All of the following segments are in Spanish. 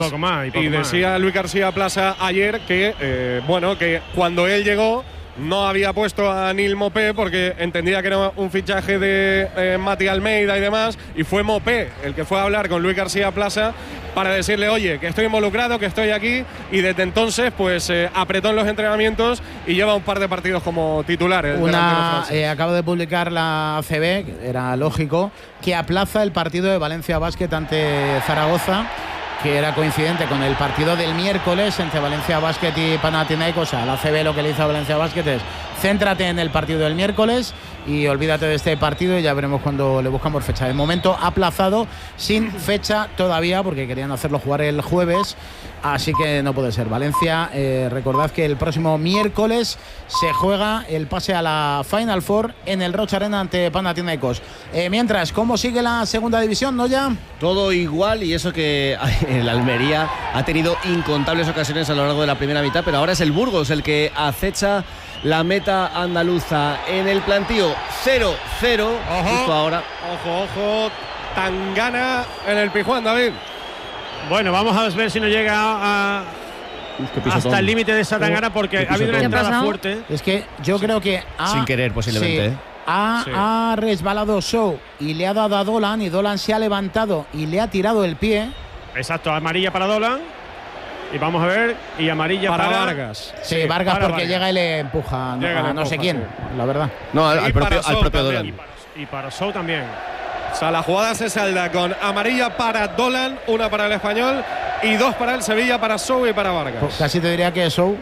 Poco más, y decía Luis García Plaza ayer que, que cuando él llegó no había puesto a Neil Maupay porque entendía que era un fichaje de Mati Almeida y demás, y fue Maupay el que fue a hablar con Luis García Plaza para decirle, oye, que estoy involucrado, que estoy aquí, y desde entonces pues apretó en los entrenamientos y lleva un par de partidos como titular. Acabo de publicar la ACB, que era lógico, que aplaza el partido de Valencia Basket ante Zaragoza, que era coincidente con el partido del miércoles entre Valencia Basket y Panathinaikos. La ACB lo que le hizo a Valencia Basket es céntrate en el partido del miércoles y olvídate de este partido y ya veremos cuando le buscamos fecha. De momento aplazado, sin fecha todavía, porque querían hacerlo jugar el jueves, así que no puede ser. Valencia, recordad que el próximo miércoles se juega el pase a la Final Four en el Roche Arena ante Panathinaikos. Mientras, ¿cómo sigue la segunda división, Noya? Todo igual, y eso que el Almería ha tenido incontables ocasiones a lo largo de la primera mitad, pero ahora es el Burgos el que acecha la meta andaluza en el plantío. 0-0 justo ahora. Ojo, Tangana en el Pijuán, David. Bueno, vamos a ver si no llega hasta el límite de esa Tangana, porque ha habido una entrada fuerte. Es que yo creo que sin querer posiblemente. Sí. Ha resbalado Show y le ha dado a Dolan, y Dolan se ha levantado y le ha tirado el pie. Exacto, amarilla para Dolan. Y vamos a ver, y amarilla para Vargas. Sí, Vargas, porque Vargas llega y le empuja a no sé quién, la verdad. No, al propio Dolan. Y para Show también. O sea, la jugada se salda con amarilla para Dolan, una para el Español y dos para el Sevilla, para Show y para Vargas. Pues casi te diría que Show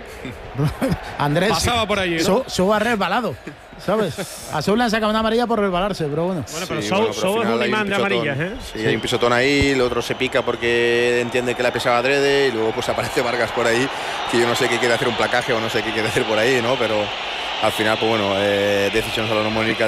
Andrés pasaba por allí, ¿no? Show ha resbalado, ¿sabes? A Show le han sacado una amarilla por resbalarse, pero bueno. Bueno, pero Show es un imán de amarillas, ¿eh? Sí, hay un pisotón ahí, el otro se pica porque entiende que la pesaba adrede, y luego pues aparece Vargas por ahí, que yo no sé qué quiere hacer, un placaje o no sé qué quiere hacer por ahí, ¿no? Pero al final, pues bueno, decisión salomónica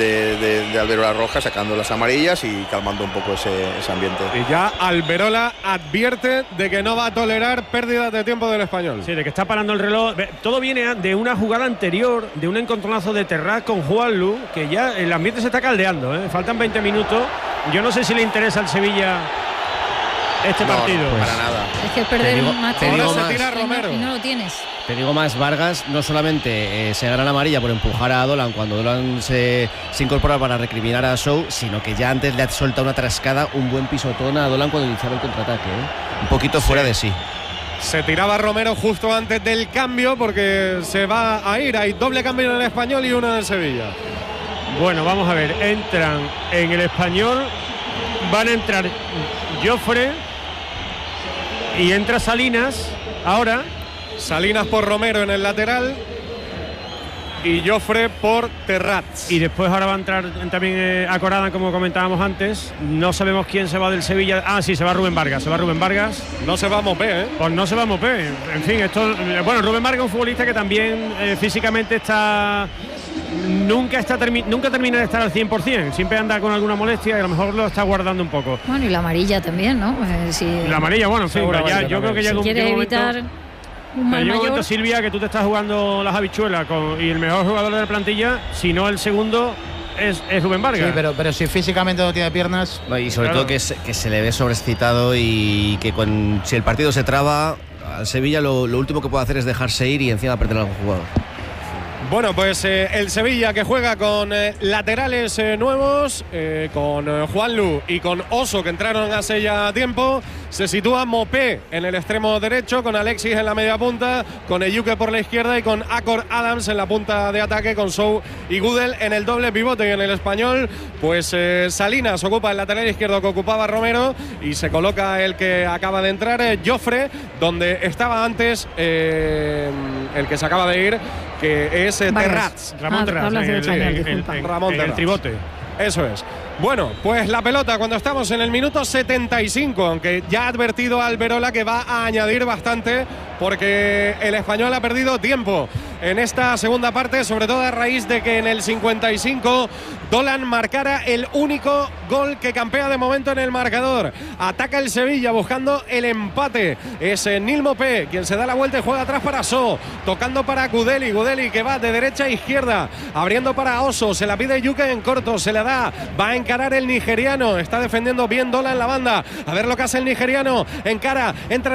de Alberola Roja, sacando las amarillas y calmando un poco ese ambiente. Y ya Alberola advierte de que no va a tolerar pérdidas de tiempo del Español. Sí, de que está parando el reloj. Todo viene de una jugada anterior, de un encontronazo de Terrat con Juanlu, que ya el ambiente se está caldeando, ¿eh? Faltan 20 minutos. Yo no sé si le interesa al Sevilla este partido. No, para nada. Es que perder un match ahora se tira Romero y no lo tienes. Te digo más, Vargas no solamente se gana la amarilla por empujar a Dolan cuando Dolan se incorpora para recriminar a Show, sino que ya antes le ha soltado una trascada, un buen pisotón a Dolan cuando iniciaba el contraataque, ¿eh? Un poquito fuera de sí. Se tiraba Romero justo antes del cambio porque se va a ir. Hay doble cambio en el Español y uno en el Sevilla. Bueno, vamos a ver. Entran en el Español, van a entrar Jofre y entra Salinas ahora. Salinas por Romero en el lateral y Jofre por Terrat. Y después ahora va a entrar también Acorada, como comentábamos antes. No sabemos quién se va del Sevilla. Ah, sí, se va Rubén Vargas. No se va Maupay, ¿eh? Pues no se va Maupay. En fin, bueno, Rubén Vargas es un futbolista que también físicamente está... Nunca termina de estar al 100%. Siempre anda con alguna molestia y a lo mejor lo está guardando un poco. Bueno, y la amarilla también, ¿no? La amarilla, bueno, en fin, yo creo que ya quiere evitar un mal mayor. Momento, Silvia, que tú te estás jugando las habichuelas y el mejor jugador de la plantilla, si no el segundo, es Rubén Vargas. Sí, pero si físicamente no tiene piernas. Y sobre todo que se le ve sobreexcitado, y que si el partido se traba, al Sevilla lo último que puede hacer es dejarse ir y encima perder a algún jugador. Bueno, pues el Sevilla, que juega con laterales nuevos, con Juanlu y con Oso, que entraron hace ya tiempo. Se sitúa Maupay en el extremo derecho, con Alexis en la media punta, con Eyuke por la izquierda y con Acor Adams en la punta de ataque, con Show y Gudel en el doble pivote. Y en el Español, pues Salinas ocupa el lateral izquierdo que ocupaba Romero, y se coloca el que acaba de entrar, Jofre, donde estaba antes el que se acaba de ir, que es Terrat. Ramón Terrat, en el tribote. Eso es. Bueno, pues la pelota cuando estamos en el minuto 75, aunque ya ha advertido a Alberola que va a añadir bastante porque el Español ha perdido tiempo en esta segunda parte, sobre todo a raíz de que en el 55 Dolan marcara el único gol que campea de momento en el marcador. Ataca el Sevilla buscando el empate. Es Nil Mopé quien se da la vuelta y juega atrás para So, tocando para Gudeli. Gudeli que va de derecha a izquierda, abriendo para Oso. Se la pide Yuke en corto, se la da. Va a encarar el nigeriano. Está defendiendo bien Dolan la banda. A ver lo que hace el nigeriano. Encara, entra